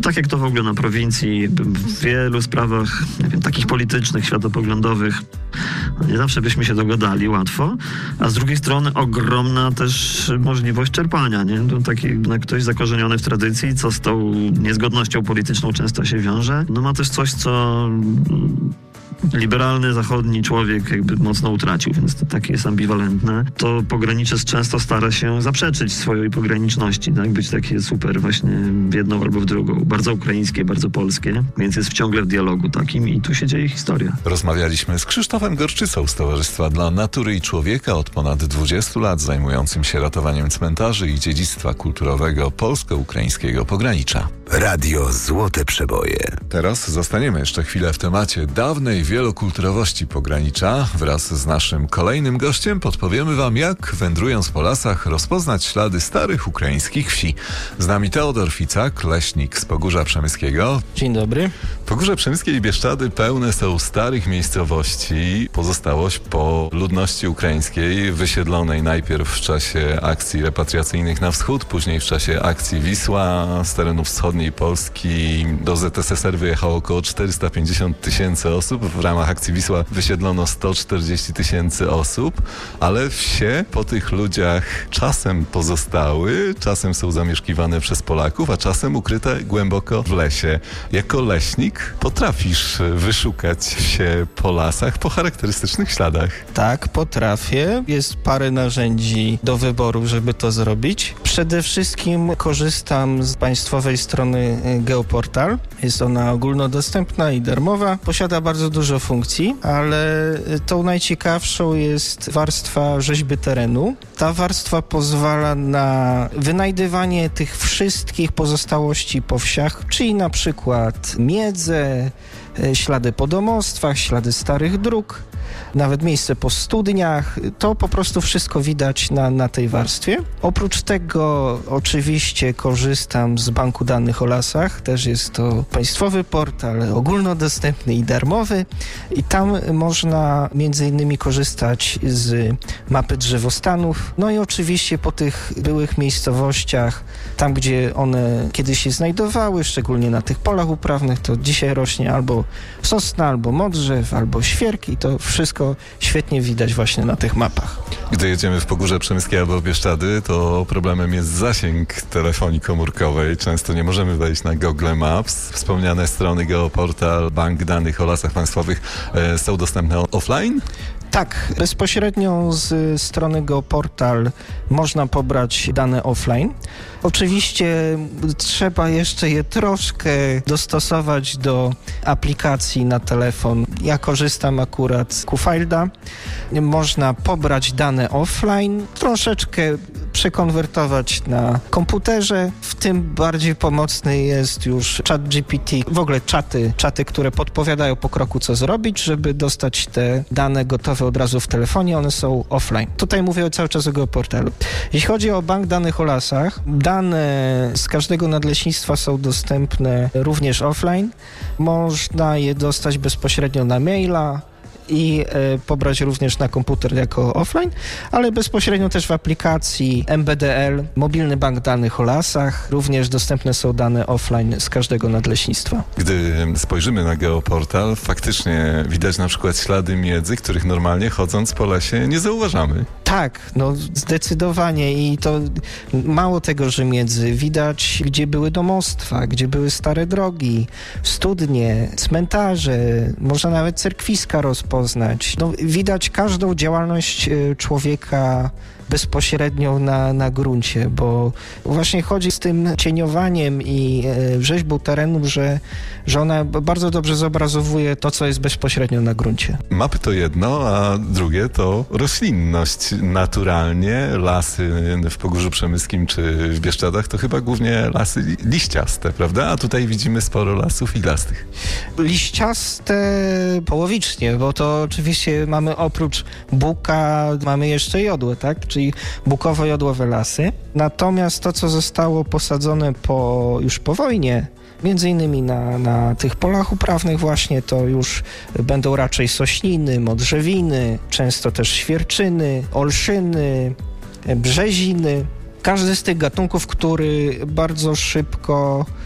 tak jak to w ogóle na prowincji, w wielu sprawach, nie wiem, takich politycznych, światopoglądowych, nie zawsze byśmy się dogadali łatwo, a z drugiej strony ogromna też możliwość czerpania, nie? To taki ktoś zakorzeniony w tradycji, co z tą niezgodnością polityczną często się wiąże, no ma też coś, co liberalny, zachodni człowiek jakby mocno utracił, więc to takie jest ambiwalentne. To pogranicze często stara się zaprzeczyć swojej pograniczności, tak? Być takie super właśnie w jedną albo w drugą. Bardzo ukraińskie, bardzo polskie, więc jest ciągle w dialogu takim i tu się dzieje historia. Rozmawialiśmy z Krzysztofem Gorczycą z Towarzystwa dla Natury i Człowieka, od ponad 20 lat zajmującym się ratowaniem cmentarzy i dziedzictwa kulturowego polsko-ukraińskiego pogranicza. Radio Złote Przeboje. Teraz zostaniemy jeszcze chwilę w temacie dawnej wielokulturowości pogranicza. Wraz z naszym kolejnym gościem podpowiemy wam, jak wędrując po lasach rozpoznać ślady starych ukraińskich wsi. Z nami Teodor Ficak, leśnik z Pogórza Przemyskiego. Dzień dobry. Pogórze Przemyskie i Bieszczady pełne są starych miejscowości, pozostałość po ludności ukraińskiej, wysiedlonej najpierw w czasie akcji repatriacyjnych na wschód, później w czasie akcji Wisła. Z terenów wschodniej Polski do ZSSR wyjechało około 450 tysięcy osób. W ramach akcji Wisła wysiedlono 140 tysięcy osób, ale wsie po tych ludziach czasem pozostały, czasem są zamieszkiwane przez Polaków, a czasem ukryte głęboko w lesie. Jako leśnik potrafisz wyszukać wsie po lasach, po charakterystycznych śladach. Tak, potrafię. Jest parę narzędzi do wyboru, żeby to zrobić. Przede wszystkim korzystam z państwowej strony Geoportal. Jest ona ogólnodostępna i darmowa. Posiada bardzo dużo funkcji, ale tą najciekawszą jest warstwa rzeźby terenu. Ta warstwa pozwala na wynajdywanie tych wszystkich pozostałości po wsiach, czyli na przykład miedzę, ślady po domostwach, ślady starych dróg, nawet miejsce po studniach. To po prostu wszystko widać na tej warstwie. Oprócz tego oczywiście korzystam z Banku Danych o Lasach. Też jest to państwowy portal ogólnodostępny i darmowy. I tam można między innymi korzystać z mapy drzewostanów. No i oczywiście po tych byłych miejscowościach, tam gdzie one kiedyś się znajdowały, szczególnie na tych polach uprawnych, to dzisiaj rośnie albo sosna, albo modrzew, albo świerk i to wszystko świetnie widać właśnie na tych mapach. Gdy jedziemy w Pogórze Przemyskie albo w Bieszczady, to problemem jest zasięg telefonii komórkowej. Często nie możemy wejść na Google Maps. Wspomniane strony Geoportal, Bank Danych o Lasach Państwowych są dostępne offline? Tak, bezpośrednio z strony Geoportal można pobrać dane offline. Oczywiście trzeba jeszcze je troszkę dostosować do aplikacji na telefon. Ja korzystam akurat z QFilda. Można pobrać dane offline, troszeczkę przekonwertować na komputerze. W tym bardziej pomocny jest już ChatGPT, w ogóle czaty, które podpowiadają po kroku, co zrobić, żeby dostać te dane gotowe od razu w telefonie. One są offline. Tutaj mówię cały czas o Geoportalu. Jeśli chodzi o Bank Danych o Lasach, dane z każdego nadleśnictwa są dostępne również offline. Można je dostać bezpośrednio na maila i pobrać również na komputer jako offline, ale bezpośrednio też w aplikacji MBDL, Mobilny Bank Danych o Lasach, również dostępne są dane offline z każdego nadleśnictwa. Gdy spojrzymy na Geoportal, faktycznie widać na przykład ślady miedzy, których normalnie chodząc po lesie nie zauważamy. Tak, no zdecydowanie i to mało tego, że miedzy. Widać, gdzie były domostwa, gdzie były stare drogi, studnie, cmentarze, można nawet cerkwiska rozpoznać. No, widać każdą działalność człowieka bezpośrednio na gruncie, bo właśnie chodzi z tym cieniowaniem i rzeźbą terenu, że ona bardzo dobrze zobrazowuje to, co jest bezpośrednio na gruncie. Mapy to jedno, a drugie to roślinność. Naturalnie lasy w Pogórzu Przemyskim czy w Bieszczadach to chyba głównie lasy liściaste, prawda? A tutaj widzimy sporo lasów iglastych. Liściaste połowicznie, bo to oczywiście mamy oprócz buka, mamy jeszcze jodłę, tak? Czyli bukowo-jodłowe lasy. Natomiast to, co zostało posadzone już po wojnie, między innymi na tych polach uprawnych właśnie, to już będą raczej sośniny, modrzewiny, często też świerczyny, olszyny, brzeziny. Każdy z tych gatunków, który bardzo szybko